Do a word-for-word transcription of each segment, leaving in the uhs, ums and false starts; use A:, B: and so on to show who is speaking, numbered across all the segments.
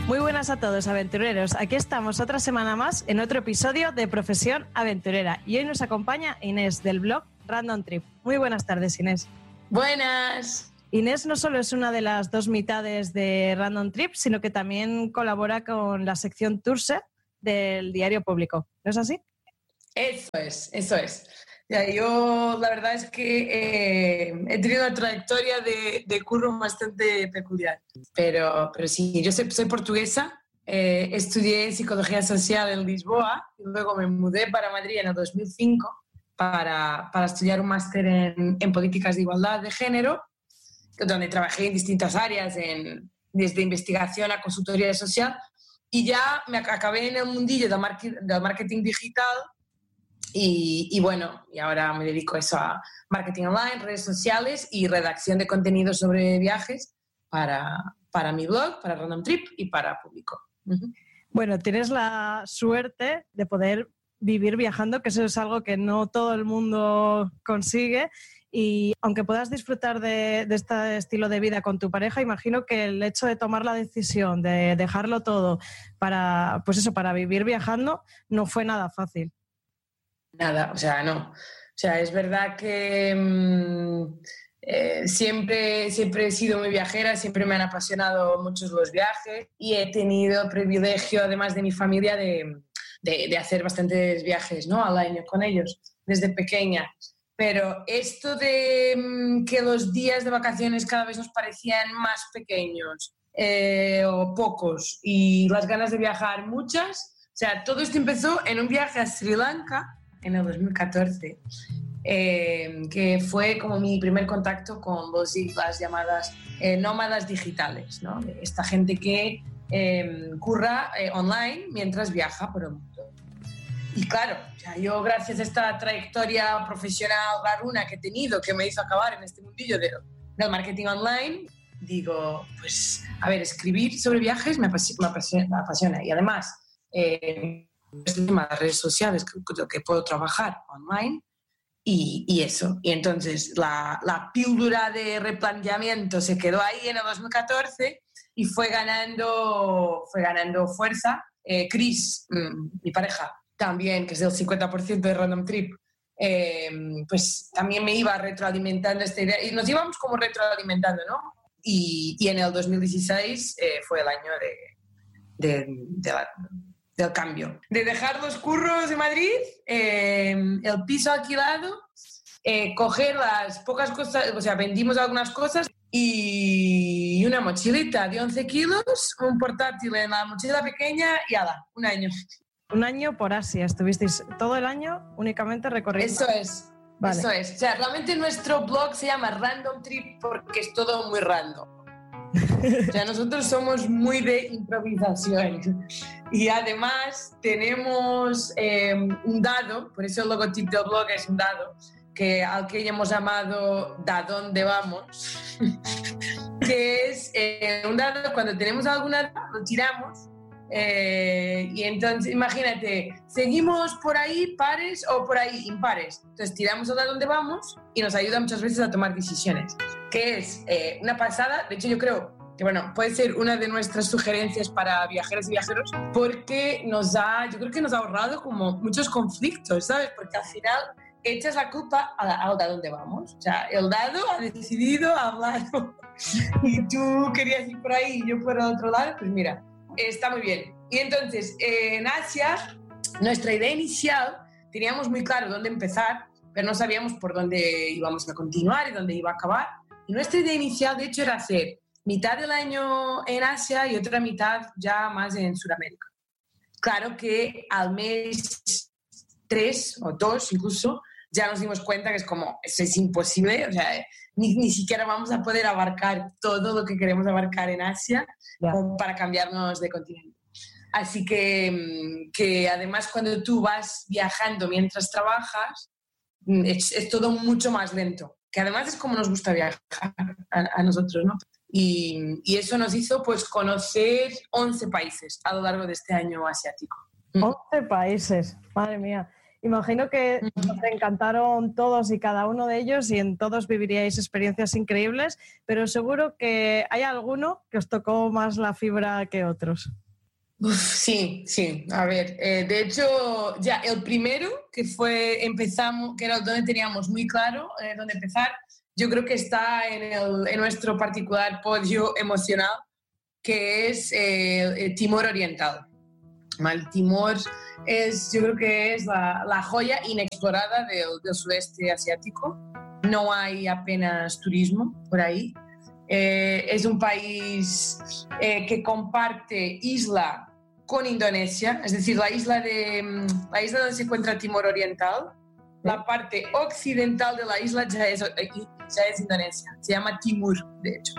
A: Muy buenas a todos, aventureros. Aquí estamos otra semana más en otro episodio de Profesión Aventurera. Y hoy nos acompaña Inés del blog Random Trip. Muy buenas tardes, Inés.
B: Buenas.
A: Inés no solo es una de las dos mitades de Random Trip, sino que también colabora con la sección Tourset del Diario Público. ¿No es así?
B: Eso es, eso es. Ya, yo la verdad es que eh, he tenido una trayectoria de, de curro bastante peculiar, pero, pero sí, yo soy, soy portuguesa, eh, estudié Psicología Social en Lisboa y luego me mudé para Madrid en el dos mil cinco para, para estudiar un máster en, en Políticas de Igualdad de Género, donde trabajé en distintas áreas, en, desde investigación a consultoría social, y ya me acabé en el mundillo del marketing, del marketing digital. Y, y bueno, y ahora me dedico a eso, a marketing online, redes sociales y redacción de contenido sobre viajes para, para mi blog, para Random Trip y para Público. Uh-huh.
A: Bueno, tienes la suerte de poder vivir viajando, que eso es algo que no todo el mundo consigue. Y aunque puedas disfrutar de, de este estilo de vida con tu pareja, imagino que el hecho de tomar la decisión de dejarlo todo para, pues eso, para vivir viajando no fue nada fácil.
B: Nada, o sea, no. O sea, es verdad que mmm, eh, siempre, siempre he sido muy viajera, siempre me han apasionado muchos los viajes y he tenido el privilegio, además de mi familia, de, de, de hacer bastantes viajes, ¿no?, al año con ellos, desde pequeña. Pero esto de mmm, que los días de vacaciones cada vez nos parecían más pequeños eh, o pocos y las ganas de viajar muchas, o sea, todo esto empezó en un viaje a Sri Lanka en el dos mil catorce, eh, que fue como mi primer contacto con las siglas llamadas eh, nómadas digitales, ¿no? Esta gente que eh, curra eh, online mientras viaja por el mundo. Y claro, o sea, yo gracias a esta trayectoria profesional raruna que he tenido, que me hizo acabar en este mundillo de, del marketing online, digo, pues, a ver, escribir sobre viajes me apasiona, me apasiona, me apasiona. Y además, eh, el tema de las redes sociales, que, que puedo trabajar online y, y eso. Y entonces la, la píldora de replanteamiento se quedó ahí en el dos mil catorce y fue ganando, fue ganando fuerza. Eh, Chris, mi pareja, también, que es del cincuenta por ciento de Random Trip, eh, pues también me iba retroalimentando esta idea y nos íbamos como retroalimentando, ¿no? Y, y en el dos mil dieciséis eh, fue el año de, de, de la... del cambio, de dejar los curros de Madrid, eh, el piso alquilado, eh, coger las pocas cosas, o sea, vendimos algunas cosas y una mochilita de once kilos, un portátil en la mochila pequeña y ala, un año.
A: Un año por Asia, estuvisteis todo el año únicamente recorriendo.
B: Eso es, vale. Eso es. O sea, realmente nuestro blog se llama Random Trip porque es todo muy random. O sea, nosotros somos muy de improvisación y además tenemos eh, un dado, por eso el logotipo del blog es un dado, que, al que hemos llamado ¿Da dónde vamos? Que es eh, un dado, cuando tenemos alguna edad, lo tiramos eh, y entonces, imagínate, seguimos por ahí pares o por ahí impares. Entonces tiramos el dado donde vamos y nos ayuda muchas veces a tomar decisiones, que es eh, una pasada. De hecho, yo creo que bueno, puede ser una de nuestras sugerencias para viajeras y viajeros, porque nos ha, yo creo que nos ha ahorrado como muchos conflictos, ¿sabes? Porque al final echas la culpa a la, al dado donde vamos. O sea, el dado ha decidido hablar y tú querías ir por ahí y yo por el otro lado, pues mira, está muy bien. Y entonces, en Asia, nuestra idea inicial, teníamos muy claro dónde empezar, pero no sabíamos por dónde íbamos a continuar y dónde iba a acabar. Y nuestra idea inicial, de hecho, era hacer mitad del año en Asia y otra mitad ya más en Sudamérica. Claro que al mes tres o dos incluso ya nos dimos cuenta que es como, eso es imposible, o sea, ni, ni siquiera vamos a poder abarcar todo lo que queremos abarcar en Asia yeah. para cambiarnos de continente. Así que, que además cuando tú vas viajando mientras trabajas, es, es todo mucho más lento, que además es como nos gusta viajar a, a nosotros, ¿no? Y, y eso nos hizo pues conocer once países a lo largo de este año asiático.
A: once países, madre mía. Imagino que os encantaron todos y cada uno de ellos y en todos viviríais experiencias increíbles, pero seguro que hay alguno que os tocó más la fibra que otros.
B: Uf, sí, sí. A ver, eh, de hecho, ya el primero que fue, empezamos, que era donde teníamos muy claro eh, dónde empezar, yo creo que está en, el, en nuestro particular podio emocional, que es eh, el Timor Oriental. El Timor es, yo creo que es la, la joya inexplorada del, del sudeste asiático. No hay apenas turismo por ahí. Eh, es un país eh, que comparte isla con Indonesia, es decir, la isla, de, la isla donde se encuentra Timor Oriental, la parte occidental de la isla ya es, ya es Indonesia, se llama Timur, de hecho.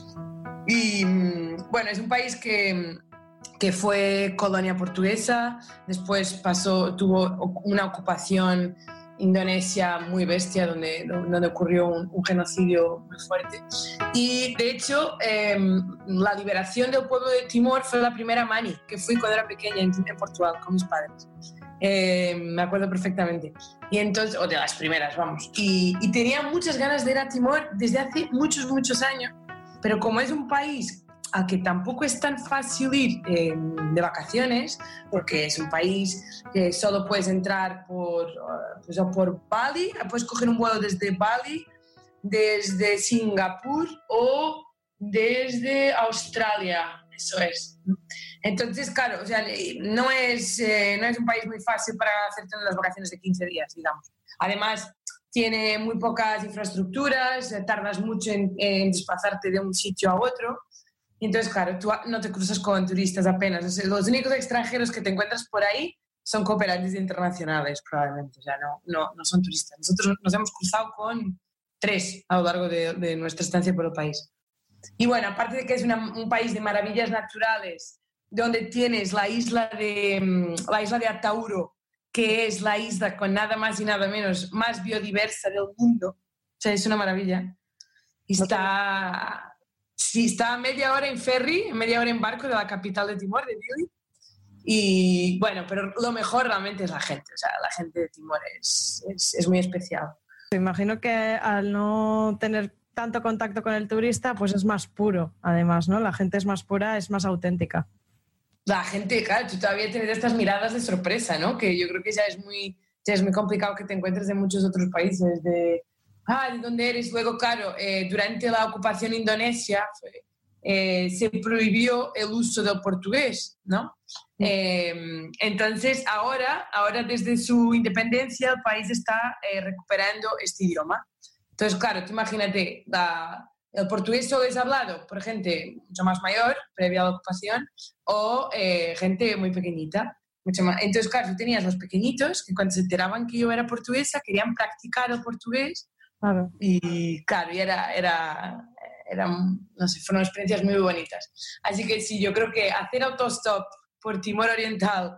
B: Y bueno, es un país que... que fue colonia portuguesa, después pasó, tuvo una ocupación indonesia muy bestia, donde, donde ocurrió un, un genocidio muy fuerte. Y de hecho, eh, la liberación del pueblo de Timor fue la primera mani, que fui cuando era pequeña en, en Portugal con mis padres. Eh, me acuerdo perfectamente. Y entonces, o de las primeras, vamos. Y, y tenía muchas ganas de ir a Timor desde hace muchos, muchos años, pero como es un país a que tampoco es tan fácil ir eh, de vacaciones, porque es un país que solo puedes entrar por, uh, pues, por Bali, puedes coger un vuelo desde Bali, desde Singapur o desde Australia, eso es. Entonces, claro, o sea, no, es, eh, no es un país muy fácil para hacerte unas vacaciones de quince días, digamos. Además, tiene muy pocas infraestructuras, tardas mucho en, en desplazarte de un sitio a otro. Y entonces, claro, tú no te cruzas con turistas apenas. O sea, los únicos extranjeros que te encuentras por ahí son cooperantes internacionales, probablemente. O sea, no, no, no son turistas. Nosotros nos hemos cruzado con tres a lo largo de, de nuestra estancia por el país. Y bueno, aparte de que es una, un país de maravillas naturales, donde tienes la isla de, la isla de Atauro, que es la isla con nada más y nada menos más biodiversa del mundo. O sea, es una maravilla. Y está... Sí, está a media hora en ferry, media hora en barco de la capital de Timor, de Dili. Y bueno, pero lo mejor realmente es la gente. O sea, la gente de Timor es, es, es muy especial.
A: Me imagino que al no tener tanto contacto con el turista, pues es más puro, además, ¿no? La gente es más pura, es más auténtica.
B: La gente, claro, tú todavía tienes estas miradas de sorpresa, ¿no? Que yo creo que ya es muy, ya es muy complicado que te encuentres en muchos otros países de... Ah, ¿de dónde eres? Luego, claro, eh, durante la ocupación indonesia eh, se prohibió el uso del portugués, ¿no? Eh, entonces, ahora, ahora desde su independencia, el país está eh, recuperando este idioma. Entonces, claro, tú imagínate, la, el portugués solo es hablado por gente mucho más mayor, previa a la ocupación, o eh, gente muy pequeñita. Mucho más. Entonces, claro, tú tenías los pequeñitos que cuando se enteraban que yo era portuguesa querían practicar el portugués. Claro. Y claro, y era, era, era, no sé, fueron experiencias muy bonitas. Así que sí, yo creo que hacer autostop por Timor Oriental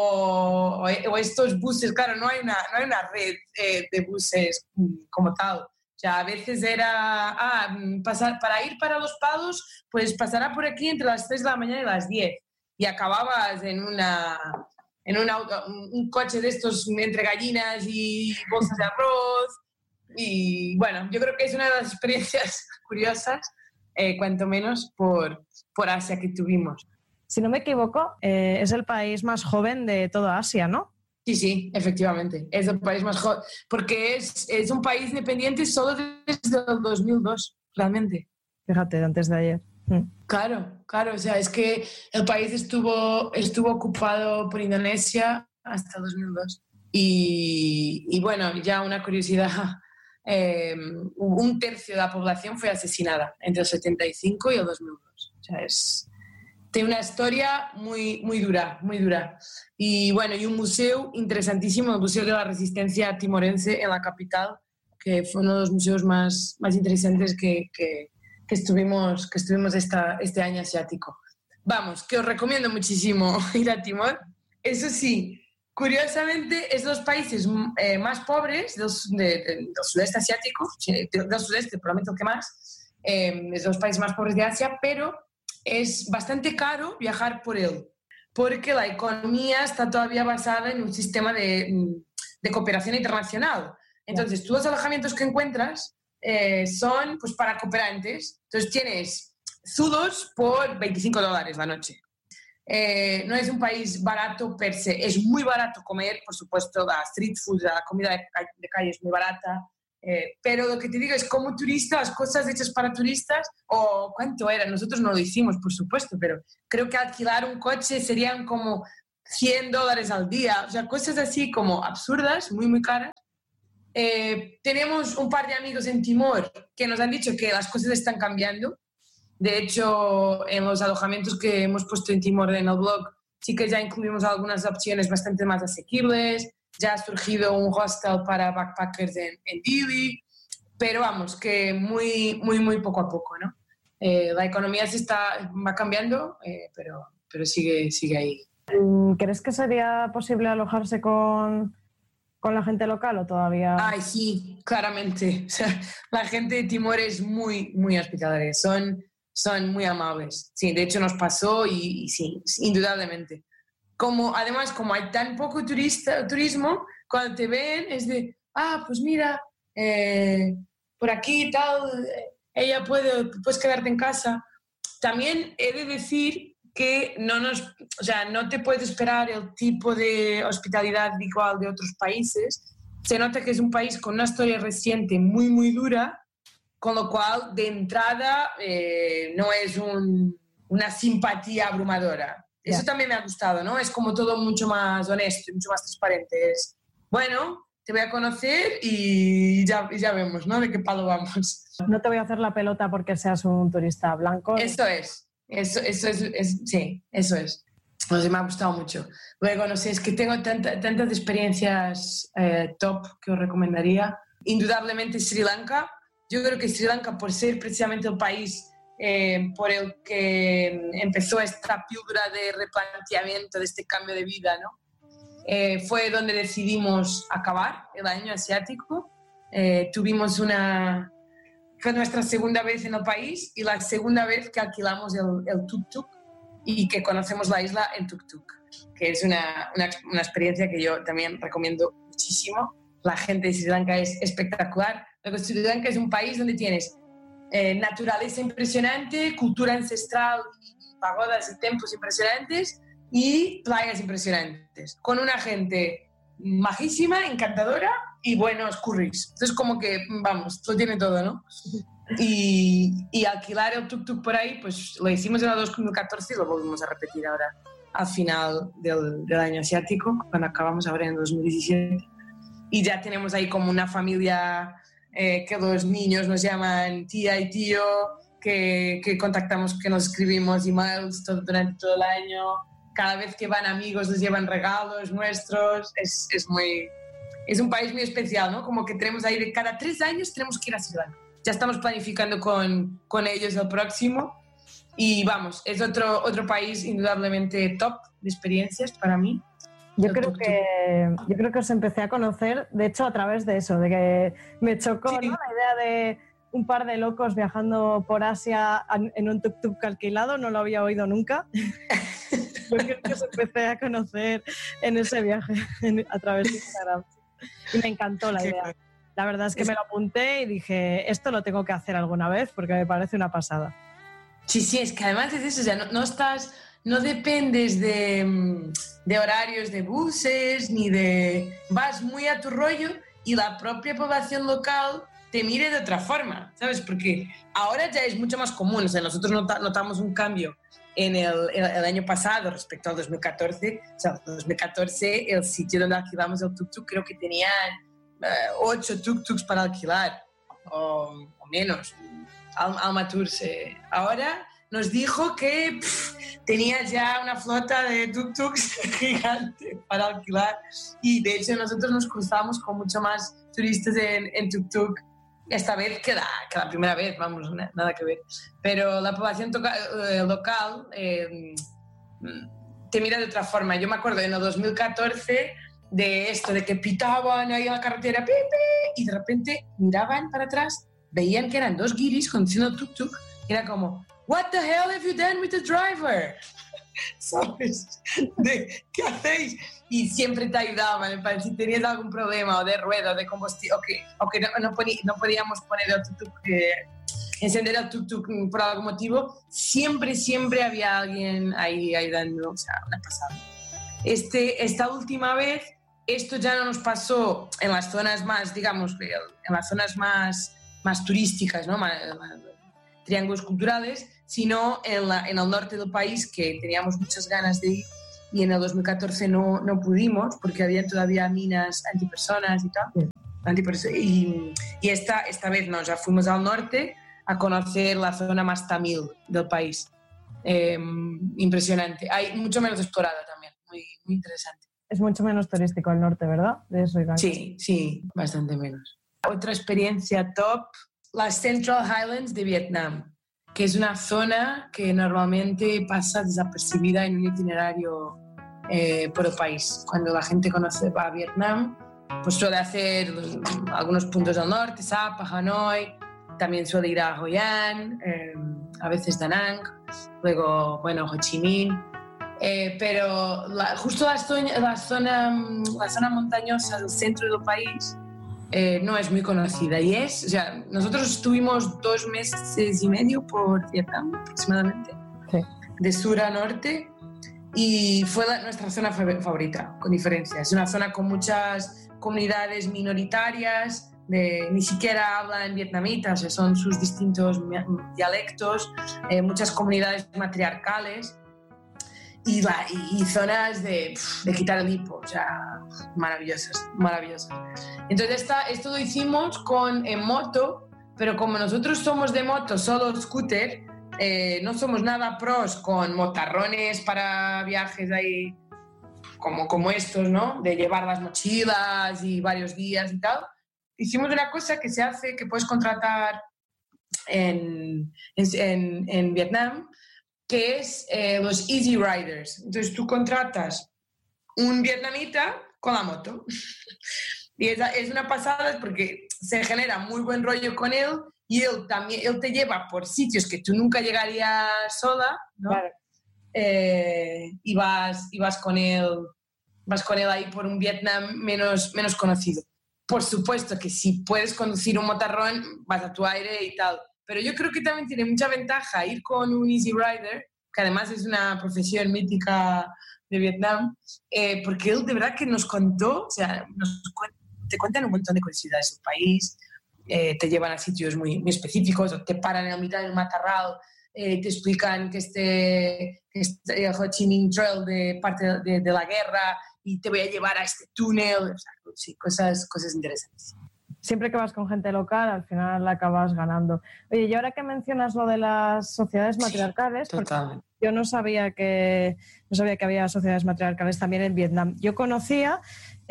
B: o, o estos buses, claro, no hay una, no hay una red eh, de buses como tal. O sea, a veces era, ah, pasar, para ir para Los Palos, pues pasará por aquí entre las tres de la mañana y las diez. Y acababas en una... en un, auto, un coche de estos entre gallinas y bolsas de arroz. Y bueno, yo creo que es una de las experiencias curiosas, eh, cuanto menos por, por Asia que tuvimos.
A: Si no me equivoco, eh, es el país más joven de toda Asia, ¿no?
B: Sí, sí, efectivamente, es el país más joven, porque es, es un país independiente solo desde el dos mil dos, realmente.
A: Fíjate, antes de ayer. Mm.
B: Claro, claro, o sea, es que el país estuvo, estuvo ocupado por Indonesia hasta el dos mil dos. Y, y bueno, ya una curiosidad... Eh, un tercio de la población fue asesinada entre el setenta y cinco y el dos mil dos. O sea, es, tiene una historia muy, muy dura, muy dura. Y bueno, y un museo interesantísimo, el Museo de la Resistencia Timorense en la capital, que fue uno de los museos más, más interesantes que, que, que estuvimos, que estuvimos esta, este año asiático. Vamos, que os recomiendo muchísimo ir a Timor. Eso sí, curiosamente, es de los países eh, más pobres del, de, de, del sudeste asiático, del sudeste, probablemente el que más, eh, es de los países más pobres de Asia, pero es bastante caro viajar por él, porque la economía está todavía basada en un sistema de, de cooperación internacional. Entonces, todos los alojamientos que encuentras eh, son pues, para cooperantes. Entonces, tienes zudos por veinticinco dólares la noche. Eh, no es un país barato per se, es muy barato comer, por supuesto, la street food, la comida de, de calle es muy barata. Eh, pero lo que te digo es como turista, las cosas hechas para turistas, o cuánto era, nosotros no lo hicimos, por supuesto, pero creo que alquilar un coche serían como cien dólares al día, o sea, cosas así como absurdas, muy, muy caras. Eh, tenemos un par de amigos en Timor que nos han dicho que las cosas están cambiando. De hecho, en los alojamientos que hemos puesto en Timor en el blog, sí que ya incluimos algunas opciones bastante más asequibles. Ya ha surgido un hostel para backpackers en, en Dili, pero vamos, que muy, muy, muy poco a poco, ¿no? Eh, la economía se está, va cambiando, eh, pero, pero sigue, sigue ahí.
A: ¿Crees que sería posible alojarse con, con la gente local o todavía...?
B: Ay, sí, claramente. O sea, la gente de Timor es muy, muy hospitalaria, son, son muy amables. Sí, de hecho nos pasó y, y sí, indudablemente. Como, además, como hay tan poco turista, turismo, cuando te ven es de, ah, pues mira, eh, por aquí y tal, ella puede, puedes quedarte en casa. También he de decir que no, nos, o sea, no te puedes esperar el tipo de hospitalidad igual de otros países. Se nota que es un país con una historia reciente muy, muy dura, con lo cual, de entrada, eh, no es un, una simpatía abrumadora. Eso yeah. también me ha gustado, ¿no? Es como todo mucho más honesto y mucho más transparente. Es, bueno, te voy a conocer y ya, y ya vemos, ¿no? De qué palo vamos.
A: No te voy a hacer la pelota porque seas un turista blanco.
B: Eso es, eso, eso es, es sí, eso es. No sé, me ha gustado mucho. Luego, no sé, es que tengo tanta, tantas experiencias eh, top que os recomendaría. Indudablemente Sri Lanka. Yo creo que Sri Lanka, por ser precisamente el país Eh, por el que empezó esta píldora de replanteamiento de este cambio de vida, ¿no? Eh, fue donde decidimos acabar el año asiático. Eh, tuvimos una... Fue nuestra segunda vez en el país y la segunda vez que alquilamos el, el tuk-tuk y que conocemos la isla en tuk-tuk, que es una, una, una experiencia que yo también recomiendo muchísimo. La gente de Sri Lanka es espectacular. Luego, Sri Lanka es un país donde tienes Eh, naturaleza impresionante, cultura ancestral, pagodas y templos impresionantes y playas impresionantes, con una gente majísima, encantadora y buenos curries. Entonces como que, vamos, lo tiene todo, ¿no? Y, y alquilar el tuk-tuk por ahí, pues lo hicimos en el dos mil catorce y lo volvimos a repetir ahora al final del, del año asiático, cuando acabamos ahora en dos mil diecisiete. Y ya tenemos ahí como una familia... Eh, que los niños nos llaman tía y tío, que, que contactamos, que nos escribimos emails todo, durante todo el año. Cada vez que van amigos nos llevan regalos nuestros. Es, es, muy, es un país muy especial, ¿no? Como que tenemos ahí, de cada tres años tenemos que ir a Sri Lanka. Ya estamos planificando con, con ellos el próximo. Y vamos, es otro, otro país indudablemente top de experiencias para mí.
A: Yo creo, que, yo creo que os empecé a conocer, de hecho, a través de eso, de que me chocó, sí. ¿no? La idea de un par de locos viajando por Asia en un tuk-tuk alquilado, no lo había oído nunca. Yo creo que os empecé a conocer en ese viaje, en, a través de Instagram. Y me encantó la idea. La verdad es que me lo apunté y dije, esto lo tengo que hacer alguna vez porque me parece una pasada.
B: Sí, sí, es que además es eso, o sea, no, no estás... No dependes de, de horarios de buses, ni de... Vas muy a tu rollo y la propia población local te mire de otra forma, ¿sabes? Porque ahora ya es mucho más común. O sea, nosotros nota, notamos un cambio en el, el, el año pasado respecto al dos mil catorce. O sea, en dos mil catorce el sitio donde alquilamos el tuk-tuk creo que tenían uh, ocho tuk-tuks para alquilar, o, o menos. Al, Alma Tours. Eh. Ahora... Nos dijo que pff, tenía ya una flota de tuk-tuks gigante para alquilar y de hecho nosotros nos cruzamos con mucho más turistas en, en tuk-tuk esta vez que la, que la primera vez, vamos, nada que ver. Pero la población toca, eh, local eh, te mira de otra forma. Yo me acuerdo en el dos mil catorce de esto, de que pitaban ahí en la carretera pi, pi, y de repente miraban para atrás, veían que eran dos guiris conduciendo tuk-tuk y era como... What the hell have you done with the driver? ¿sabes? De, ¿qué hacéis? Y siempre te ayudaban, para si tenías algún problema o de rueda o de combustible, o que, o que no, no, poní, no podíamos poner el tuk-tuk, eh, encender el tuk-tuk por algún motivo, siempre, siempre había alguien ahí ayudando, o sea, una pasada. Este, esta última vez, esto ya no nos pasó en las zonas más, digamos, en las zonas más, más turísticas, ¿no? Más, más, triángulos culturales, sino en, la, en el norte del país, que teníamos muchas ganas de ir, y en el dos mil catorce no, no pudimos porque había todavía minas antipersonas y tal. Sí. Antipersonas, y y esta, esta vez no, ya fuimos al norte a conocer la zona más tamil del país. Eh, impresionante. Hay mucho menos explorada también, muy, muy interesante.
A: Es mucho menos turístico el norte, ¿verdad? De Sri Lanka.
B: Sí, sí, bastante menos. Otra experiencia top, las Central Highlands de Vietnam, que es una zona que normalmente pasa desapercibida en un itinerario eh, por el país. Cuando la gente conoce, va a Vietnam, pues suele hacer los, algunos puntos del norte, Sapa, Hanoi, también suele ir a Hoi An, eh, a veces Da Nang, luego, bueno, Ho Chi Minh, eh, pero la, justo la zona, la, zona, la zona montañosa del centro del país Eh, no es muy conocida y es, o sea, nosotros estuvimos dos meses y medio por Vietnam aproximadamente, sí. De sur a norte, y fue la, nuestra zona favorita, con diferencia. Es una zona con muchas comunidades minoritarias, de, ni siquiera hablan vietnamita, o sea, son sus distintos dialectos, eh, muchas comunidades matriarcales. Y, la, y, y zonas de, de quitar el hipo, o sea, maravillosas, maravillosas. Entonces esta, esto lo hicimos con, en moto, pero como nosotros somos de moto, solo scooter, eh, no somos nada pros con motarrones para viajes ahí como, como estos, ¿no? De llevar las mochilas y varios días y tal. Hicimos una cosa que se hace, que puedes contratar en, en, en Vietnam, que es eh, los Easy Riders. Entonces tú contratas un vietnamita con la moto y es, es una pasada porque se genera muy buen rollo con él y él también él te lleva por sitios que tú nunca llegarías sola, ¿no? Claro. Eh, y, vas, y vas con él vas con él ahí por un Vietnam menos, menos conocido. Por supuesto que si puedes conducir un motarrón vas a tu aire y tal. Pero yo creo que también tiene mucha ventaja ir con un Easy Rider, que además es una profesión mítica de Vietnam, eh, porque él de verdad que nos contó, o sea, nos cu- te cuentan un montón de curiosidades del país, eh, te llevan a sitios muy, muy específicos, o te paran en la mitad del matorral, eh, te explican que este, que este Ho Chi Minh Trail de parte de, de la guerra y te voy a llevar a este túnel, o sea, sí, cosas, cosas interesantes.
A: Siempre que vas con gente local, al final la acabas ganando. Oye, y ahora que mencionas lo de las sociedades matriarcales,
B: sí, totalmente.
A: Yo no sabía que no sabía que había sociedades matriarcales también en Vietnam. Yo conocía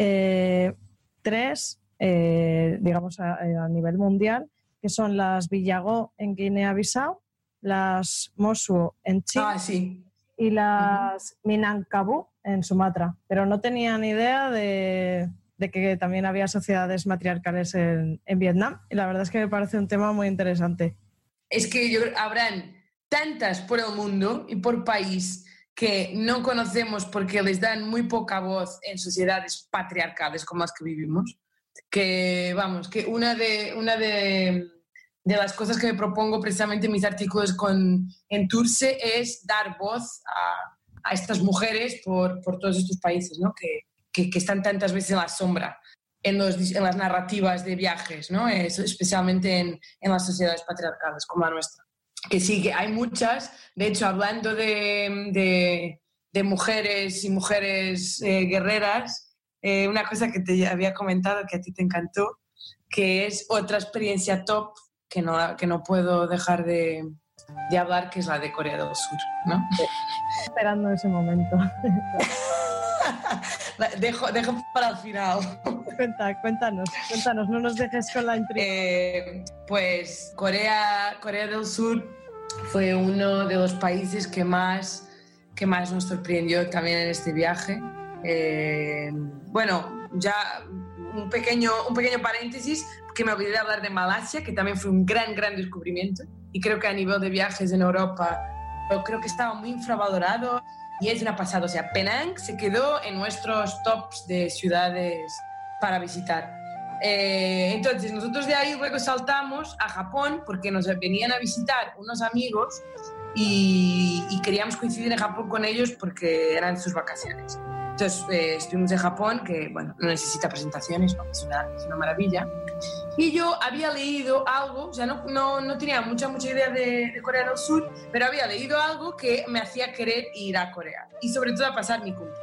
A: eh, tres, eh, digamos, a, a nivel mundial, que son las Villagó en Guinea-Bissau, las Mosuo en Chile
B: ah, sí.
A: y las uh-huh. Minangkabau en Sumatra. Pero no tenía ni idea de... de que también había sociedades matriarcales en, en Vietnam, y la verdad es que me parece un tema muy interesante.
B: Es que yo, habrán tantas por el mundo y por país que no conocemos porque les dan muy poca voz en sociedades patriarcales como las que vivimos, que vamos, que una de, una de, de las cosas que me propongo precisamente en mis artículos con, en Turse es dar voz a, a estas mujeres por, por todos estos países, ¿no? que Que, que están tantas veces en la sombra en, los, en las narrativas de viajes, ¿no? Es, especialmente en, en las sociedades patriarcales como la nuestra. Que sí, que hay muchas. De hecho, hablando de, de, de mujeres y mujeres eh, guerreras, eh, una cosa que te había comentado que a ti te encantó, que es otra experiencia top que no, que no puedo dejar de, de hablar, que es la de Corea del Sur, ¿no?
A: Esperando ese momento.
B: Dejo, dejo para el final.
A: Cuenta, cuéntanos, cuéntanos, no nos dejes con la intriga.
B: Eh, pues Corea, Corea del Sur fue uno de los países que más, que más nos sorprendió también en este viaje. Eh, bueno, ya un pequeño, un pequeño paréntesis, que me olvidé de hablar de Malasia, que también fue un gran, gran descubrimiento. Y creo que a nivel de viajes en Europa creo que estaba muy infravalorado y es una pasada. O sea, Penang se quedó en nuestros tops de ciudades para visitar. Eh, entonces, nosotros de ahí luego saltamos a Japón porque nos venían a visitar unos amigos y, y queríamos coincidir en Japón con ellos porque eran sus vacaciones. Entonces, eh, estuvimos en Japón, que, bueno, no necesita presentaciones, ¿no? Es una, es una maravilla. Y yo había leído algo, o sea, no, no, no tenía mucha, mucha idea de, de Corea del Sur, pero había leído algo que me hacía querer ir a Corea y sobre todo a pasar mi cumple.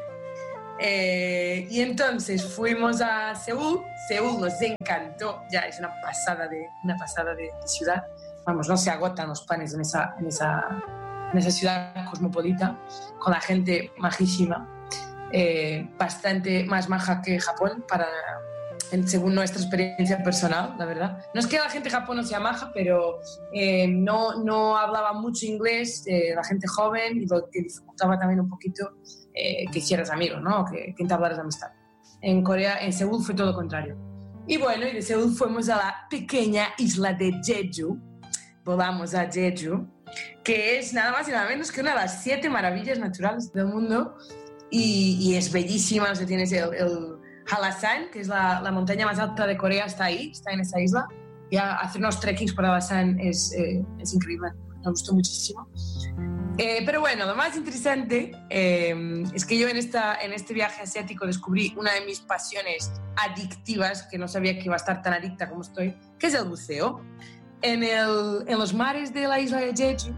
B: Eh, y entonces fuimos a Seúl. Seúl nos encantó, ya es una pasada de, una pasada de, de ciudad. Vamos, no se agotan los planes en esa, en esa, en esa ciudad cosmopolita, con la gente majísima. Eh, bastante más maja que Japón, para, según nuestra experiencia personal, la verdad. No es que la gente de Japón no sea maja, pero eh, no, no hablaba mucho inglés, eh, la gente joven, y lo que dificultaba también un poquito eh, que hicieras amigos, ¿no? que, que entablaras amistad. En Corea, en Seúl fue todo lo contrario. Y bueno, y de Seúl fuimos a la pequeña isla de Jeju. Volamos a Jeju, que es nada más y nada menos que una de las siete maravillas naturales del mundo. Y, y es bellísima, o sea, tienes el, el Hallasan, que es la, la montaña más alta de Corea, está ahí, está en esa isla. Y hacer unos trekkings por Hallasan es, eh, es increíble, me gustó muchísimo. Eh, pero bueno, lo más interesante eh, es que yo en, esta, en este viaje asiático descubrí una de mis pasiones adictivas, que no sabía que iba a estar tan adicta como estoy, que es el buceo. En, el, en los mares de la isla de Jeju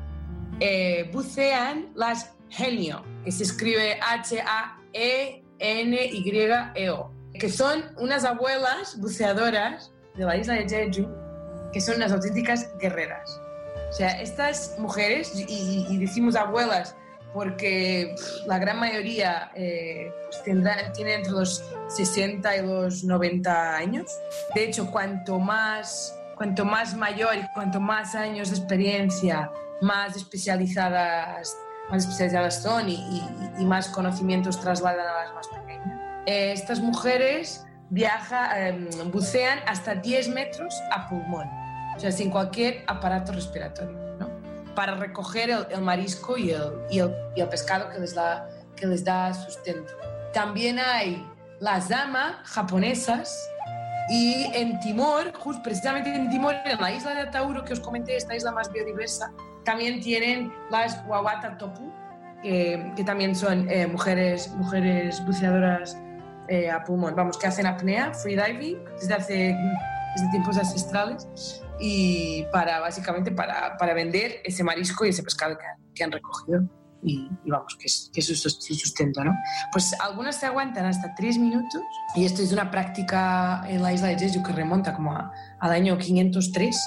B: eh, bucean las Haenyeo, que se escribe H A E N Y E O, que son unas abuelas buceadoras de la isla de Jeju, que son unas auténticas guerreras. O sea, estas mujeres, y, y decimos abuelas porque pff, la gran mayoría eh, pues tendrán, tienen entre los sesenta y los noventa años. De hecho, cuanto más, cuanto más mayor y cuanto más años de experiencia, más especializadas más especializadas son y, y, y más conocimientos trasladan a las más pequeñas. Eh, estas mujeres viajan, eh, bucean hasta diez metros a pulmón, o sea, sin cualquier aparato respiratorio, ¿no? Para recoger el, el marisco y el, y, el, y el pescado que les, da, que les da sustento. También hay las dama japonesas y en Timor, justo precisamente en Timor, en la isla de Atauro, que os comenté, esta isla más biodiversa, también tienen las Wawata Topu, que, que también son eh, mujeres, mujeres buceadoras eh, a pulmón, vamos, que hacen apnea, freediving, desde, hace, desde tiempos ancestrales, y para, básicamente para, para vender ese marisco y ese pescado que han, que han recogido, y, y vamos, que es, que es su sustento, ¿no? Pues algunas se aguantan hasta tres minutos, y esto es una práctica en la isla de Jeju que remonta como a, al año quinientos tres,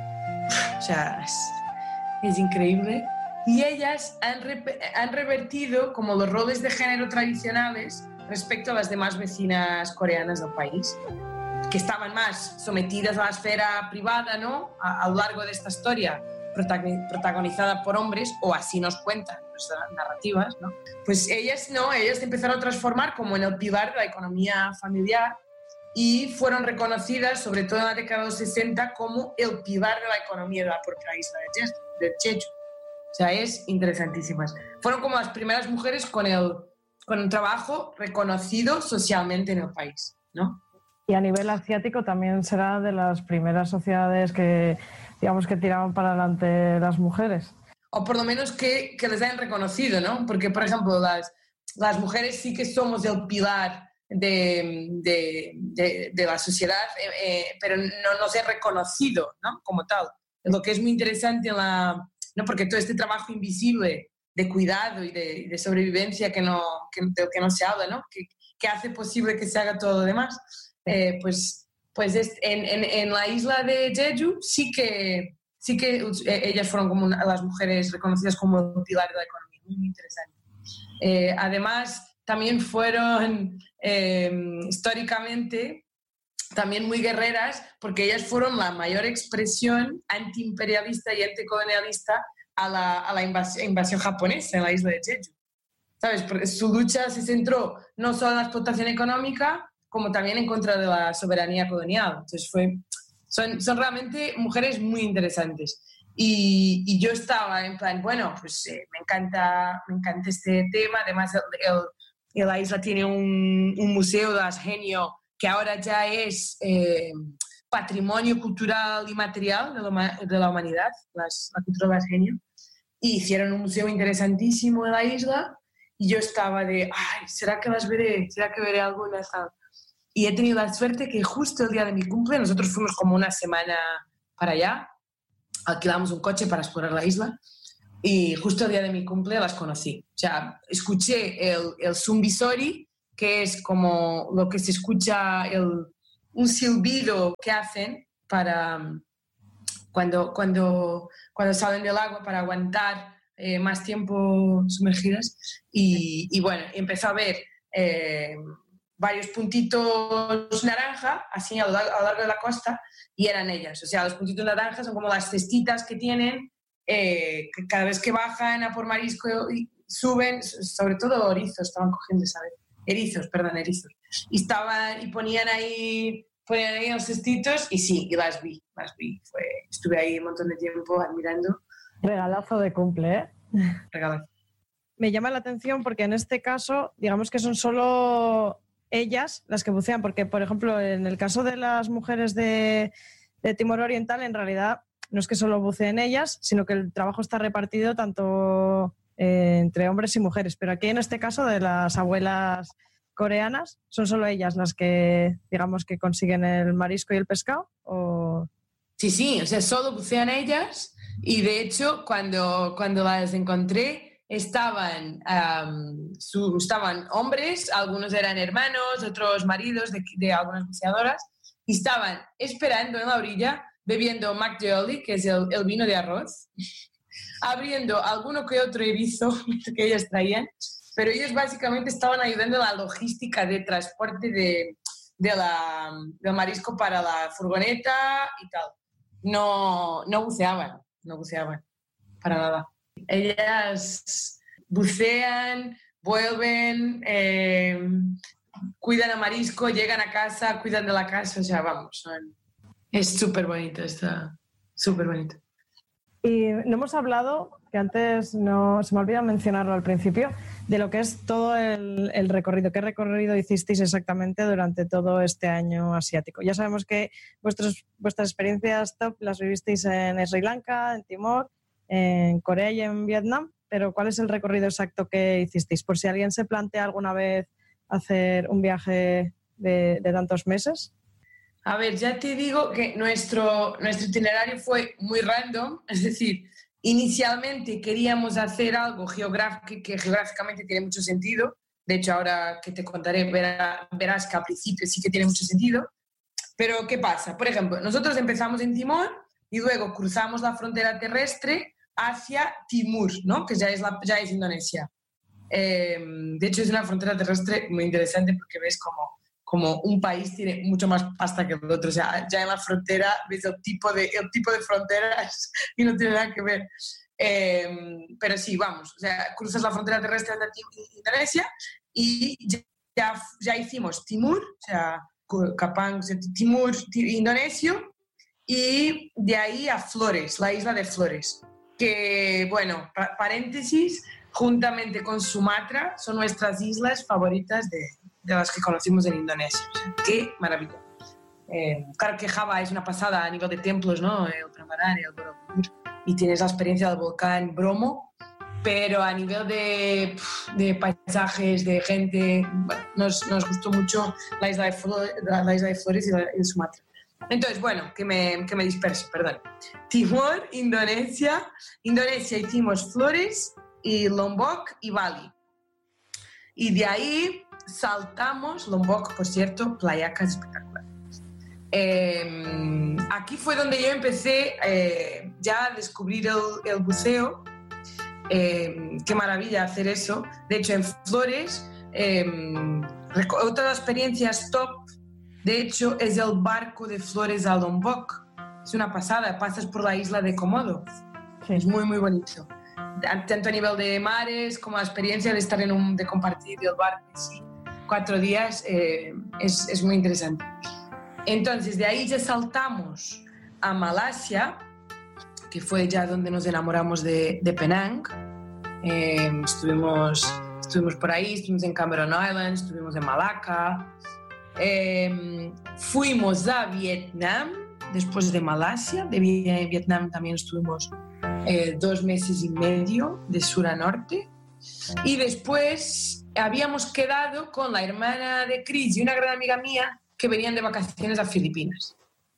B: o sea, es, es increíble. Y ellas han, re, han revertido como los roles de género tradicionales respecto a las demás vecinas coreanas del país, que estaban más sometidas a la esfera privada, ¿no? A, a lo largo de esta historia, protagonizada por hombres, o así nos cuentan nuestras narrativas, ¿no? Pues ellas no, ellas se empezaron a transformar como en el pilar de la economía familiar y fueron reconocidas, sobre todo en la década de los sesenta, como el pilar de la economía de la propia isla de Jeju. O sea, es interesantísimas. Fueron como las primeras mujeres con, el, con un trabajo reconocido socialmente en el país, ¿no?
A: Y a nivel asiático también será de las primeras sociedades que, digamos, que tiraban para adelante las mujeres.
B: O por lo menos que, que les hayan reconocido, ¿no? Porque, por ejemplo, las, las mujeres sí que somos el pilar de, de, de, de la sociedad, eh, eh, pero no nos es reconocido, ¿no? Como tal. Lo que es muy interesante en la... ¿no? Porque todo este trabajo invisible de cuidado y de, de sobrevivencia que no, que, del que no se habla, ¿no? Que, que hace posible que se haga todo lo demás, eh, pues, pues es, en, en, en la isla de Jeju sí que, sí que eh, ellas fueron como una, las mujeres reconocidas como el pilar de la economía, muy, muy interesante. Eh, además, también fueron eh, históricamente también muy guerreras, porque ellas fueron la mayor expresión antiimperialista y anticolonialista a la, a la invasión, invasión japonesa en la isla de Jeju. ¿Sabes? Porque su lucha se centró no solo en la explotación económica, como también en contra de la soberanía colonial. Entonces fue, son, son realmente mujeres muy interesantes. Y, y yo estaba en plan, bueno, pues eh, me, encanta, me encanta este tema. Además, el, el, la isla tiene un, un museo de las Genio que ahora ya es eh, patrimonio cultural y material de la, de la humanidad, las, la cultura de las Genio. Y hicieron un museo interesantísimo de la isla y yo estaba de, ay, ¿será que las veré? ¿Será que veré alguna? Y he tenido la suerte que justo el día de mi cumple, nosotros fuimos como una semana para allá, alquilamos un coche para explorar la isla y justo el día de mi cumple las conocí. O sea, escuché el, el zumbisori, que es como lo que se escucha, el, un silbido que hacen para cuando, cuando, cuando salen del agua para aguantar eh, más tiempo sumergidas. Y, y bueno, empezó a ver eh, varios puntitos naranja, así a lo, largo, a lo largo de la costa, y eran ellas. O sea, los puntitos naranjas son como las cestitas que tienen, eh, que cada vez que bajan a por marisco y suben, sobre todo erizos estaban cogiendo, ¿sabes? Erizos, perdón, erizos. Y, estaban, y ponían ahí, ponían ahí los cestitos y sí, y las vi, las vi. Fue, estuve ahí un montón de tiempo admirando.
A: Regalazo de cumple, ¿eh?
B: Regalazo.
A: Me llama la atención porque en este caso, digamos que son solo ellas las que bucean, porque, por ejemplo, en el caso de las mujeres de, de Timor Oriental, en realidad no es que solo buceen ellas, sino que el trabajo está repartido tanto eh, entre hombres y mujeres. Pero aquí, en este caso, de las abuelas coreanas, ¿son solo ellas las que, digamos, que consiguen el marisco y el pescado? ¿O?
B: Sí, sí, o sea, solo bucean ellas y, de hecho, cuando, cuando las encontré, Estaban, um, su, estaban hombres, algunos eran hermanos, otros maridos de, de algunas buceadoras, y estaban esperando en la orilla, bebiendo McJolly, que es el, el vino de arroz, abriendo alguno que otro erizo que ellos traían, pero ellos básicamente estaban ayudando en la logística de transporte de, de la, del marisco para la furgoneta y tal. No, no buceaban, no buceaban, para nada. Ellas bucean, vuelven, eh, cuidan a marisco, llegan a casa, cuidan de la casa, o sea, vamos, son, es súper bonito, está súper bonito.
A: Y no hemos hablado, que antes no se me olvidó mencionarlo al principio, de lo que es todo el, el recorrido. ¿Qué recorrido hicisteis exactamente durante todo este año asiático? Ya sabemos que vuestros, vuestras experiencias top las vivisteis en Sri Lanka, en Timor, en Corea y en Vietnam, pero ¿cuál es el recorrido exacto que hicisteis? Por si alguien se plantea alguna vez hacer un viaje de, de tantos meses.
B: A ver, ya te digo que nuestro, nuestro itinerario fue muy random, es decir, inicialmente queríamos hacer algo geográfico que geográficamente tiene mucho sentido. De hecho, ahora que te contaré verás, verás que al principio sí que tiene mucho sentido. Pero ¿qué pasa? Por ejemplo, nosotros empezamos en Timor y luego cruzamos la frontera terrestre hacia Timur, ¿no? Que ya es, la, ya es Indonesia. Eh, de hecho, es una frontera terrestre muy interesante porque ves como, como un país tiene mucho más pasta que el otro. O sea, ya en la frontera ves el tipo de, el tipo de fronteras y no tiene nada que ver. Eh, pero sí, vamos, o sea, cruzas la frontera terrestre hacia Indonesia y ya, ya hicimos Timur, o sea, Kapang, Timur, indonesio, y de ahí a Flores, la isla de Flores, que, bueno, paréntesis, juntamente con Sumatra, son nuestras islas favoritas de, de las que conocimos en Indonesia. ¡Qué maravilla! Eh, claro que Java es una pasada a nivel de templos, ¿no? El Prambanan, el Borobudur, y tienes la experiencia del volcán Bromo, pero a nivel de, de paisajes, de gente, bueno, nos, nos gustó mucho la isla de, Flores, la isla de Flores y la de Sumatra. Entonces, bueno, que me, que me disperso, perdón. Timor, Indonesia, Indonesia hicimos Flores y Lombok y Bali. Y de ahí saltamos, Lombok, por cierto, playacas espectaculares. Eh, aquí fue donde yo empecé eh, ya a descubrir el, el buceo. Eh, qué maravilla hacer eso. De hecho, en Flores, eh, otra de las experiencias top, de hecho, es el barco de Flores a Lombok. Es una pasada, pasas por la isla de Komodo. Sí. Es muy, muy bonito. Tanto a nivel de mares como la experiencia de estar en un, de compartir el barco, sí, cuatro días, eh, es, es muy interesante. Entonces, de ahí ya saltamos a Malasia, que fue ya donde nos enamoramos de, de Penang. Eh, estuvimos, estuvimos por ahí, estuvimos en Cameron Island, estuvimos en Malaca. Eh, fuimos a Vietnam después de Malasia. De Vietnam también estuvimos eh, dos meses y medio, de sur a norte. Y después habíamos quedado con la hermana de Chris y una gran amiga mía que venían de vacaciones a Filipinas.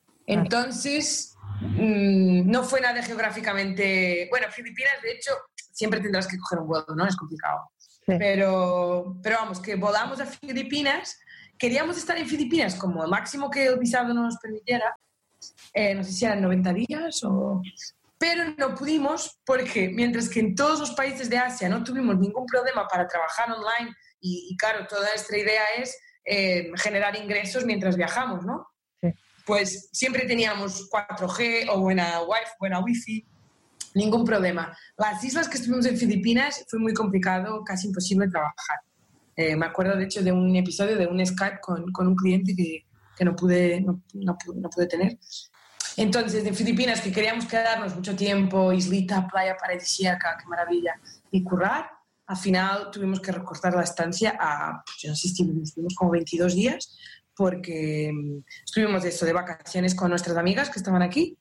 B: Entonces, mmm, no fue nada geográficamente... Bueno, Filipinas, de hecho, siempre tendrás que coger un vuelo, ¿no? Es complicado. Sí. Pero, pero vamos, que volamos a Filipinas. Queríamos estar en Filipinas como el máximo que el visado nos permitiera. Eh, no sé si eran noventa días o... Pero no pudimos porque mientras que en todos los países de Asia no tuvimos ningún problema para trabajar online y, y claro, toda nuestra idea es eh, generar ingresos mientras viajamos, ¿no? Sí. Pues siempre teníamos cuatro G o buena wifi, buena wifi, ningún problema. Las islas que estuvimos en Filipinas fue muy complicado, casi imposible trabajar. Eh, me acuerdo de hecho de un episodio de un Skype con, con un cliente que, que no, pude, no, no, no pude tener. Entonces, en Filipinas, que queríamos quedarnos mucho tiempo, islita, playa paradisíaca, qué maravilla, y currar, al final tuvimos que recortar la estancia a, pues yo no sé si estuvimos, estuvimos como veintidós días, porque estuvimos de eso, de vacaciones con nuestras amigas que estaban aquí,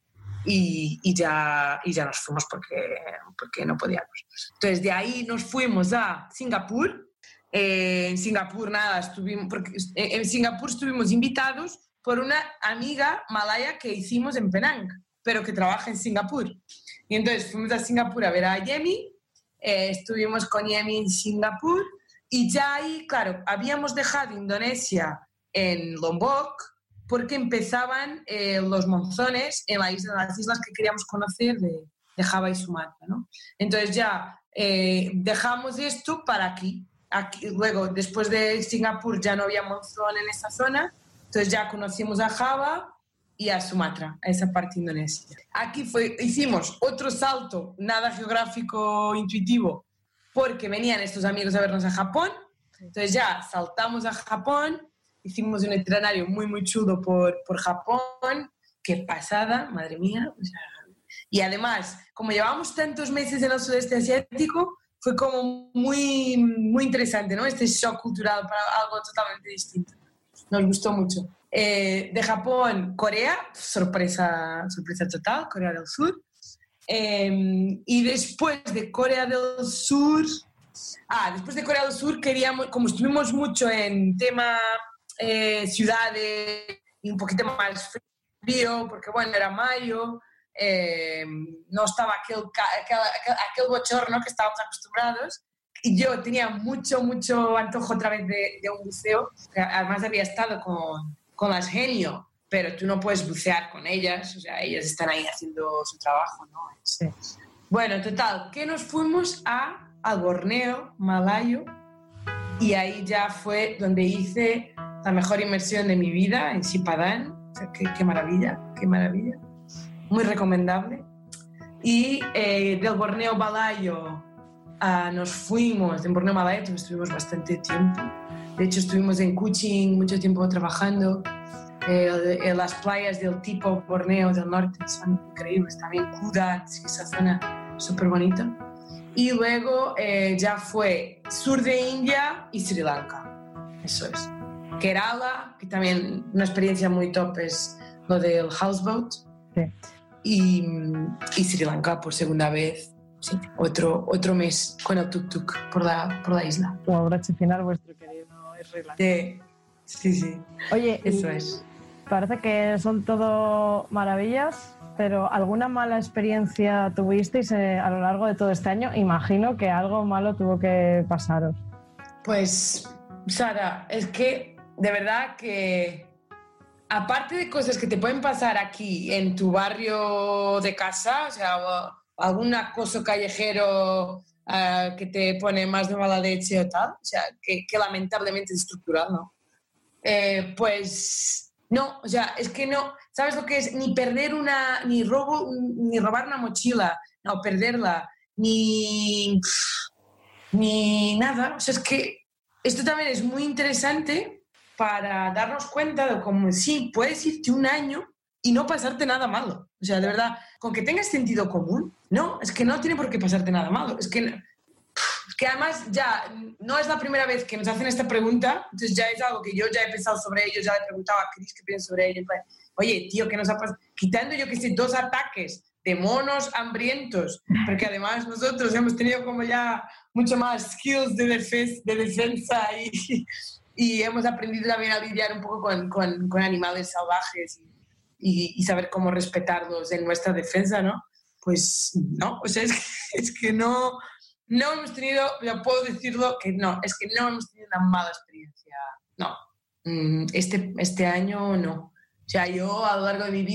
B: y, y, ya, y ya nos fuimos porque, porque no podíamos. Entonces, de ahí nos fuimos a Singapur. Eh, en Singapur, nada, estuvimos, porque en Singapur estuvimos invitados por una amiga malaya que hicimos en Penang, pero que trabaja en Singapur. Y entonces fuimos a Singapur a ver a Yemi, eh, estuvimos con Yemi en Singapur, y ya ahí, claro, habíamos dejado Indonesia en Lombok porque empezaban eh, los monzones en la isla, las islas que queríamos conocer de, de Java y Sumatra, ¿no? Entonces ya eh, dejamos esto para aquí. aquí. Luego, después de Singapur ya no había monzón en esa zona. Entonces ya conocimos a Java y a Sumatra, a esa parte indonesia. Aquí fue, hicimos otro salto, nada geográfico intuitivo, porque venían estos amigos a vernos a Japón. Entonces ya saltamos a Japón, hicimos un itinerario muy, muy chulo por, por Japón. Qué pasada, madre mía. O sea, y además, como llevamos tantos meses en el sudeste asiático, fue como muy, muy interesante, ¿no? Este shock cultural para algo totalmente distinto. Nos gustó mucho. Eh, de Japón, Corea, sorpresa, sorpresa total, Corea del Sur. Eh, y después de Corea del Sur, ah, después de Corea del Sur queríamos, como estuvimos mucho en tema eh, ciudades y un poquito más frío, porque bueno, era mayo, eh, no estaba aquel, aquel, aquel, aquel bochorno que estábamos acostumbrados. Y yo tenía mucho, mucho antojo otra vez de, de un buceo, que además había estado con, con las Genio, pero tú no puedes bucear con ellas, o sea, ellas están ahí haciendo su trabajo, ¿no? Sí. Bueno, total, que nos fuimos a, al Borneo, Malayo, y ahí ya fue donde hice la mejor inmersión de mi vida, en Sipadan. O sea, qué, qué maravilla, qué maravilla. Muy recomendable. Y eh, del Borneo Malayo Uh, nos fuimos, en Borneo Malaya estuvimos bastante tiempo. De hecho, estuvimos en Kuching mucho tiempo trabajando. Eh, en las playas del tipo Borneo del norte son increíbles. También Kudat, esa zona súper bonita. Y luego eh, ya fue sur de India y Sri Lanka. Eso es. Kerala, que también una experiencia muy top es lo del houseboat. Sí. Y, y Sri Lanka por segunda vez. Sí, otro, otro mes con el tuk-tuk por la, por la isla.
A: Como broche final, vuestro querido Sri Lanka.
B: Sí, sí, sí.
A: Oye,
B: eso es.
A: Parece que son todo maravillas, pero ¿alguna mala experiencia tuvisteis eh, a lo largo de todo este año? Imagino que algo malo tuvo que pasaros.
B: Pues, Sara, es que de verdad que aparte de cosas que te pueden pasar aquí en tu barrio de casa, o sea, algún acoso callejero uh, que te pone más de mala leche o tal, o sea, que, que lamentablemente es estructural, ¿no? Eh, pues no, o sea, es que no, ¿sabes lo que es? Ni perder una, ni robo, ni robar una mochila, no, perderla, ni, ni nada, o sea, es que esto también es muy interesante para darnos cuenta de cómo sí, puedes irte un año y no pasarte nada malo. O sea, de verdad, con que tengas sentido común, no, es que no tiene por qué pasarte nada malo. Es que, es que además ya no es la primera vez que nos hacen esta pregunta, entonces ya es algo que yo ya he pensado sobre ello, ya le preguntaba a Chris qué piensa sobre ello. Oye, tío, ¿qué nos ha pasado? Quitando, yo que sé, dos ataques de monos hambrientos, porque además nosotros hemos tenido como ya mucho más skills de, defes, de defensa y, y hemos aprendido también a lidiar un poco con, con, con animales salvajes y, y, y saber cómo respetarlos en nuestra defensa, ¿no? Pues no, o sea, es que, es que no, no hemos tenido, ya puedo decirlo, que no, es que no hemos tenido una mala experiencia, no, este, este año no. O sea, yo a lo largo de mi vida